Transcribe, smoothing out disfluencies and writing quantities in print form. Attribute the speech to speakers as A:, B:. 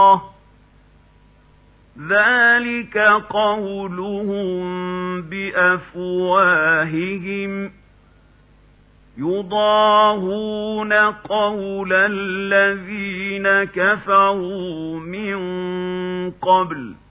A: ذلك قولهم بأفواههم يضاهون قول الذين كفروا من قبل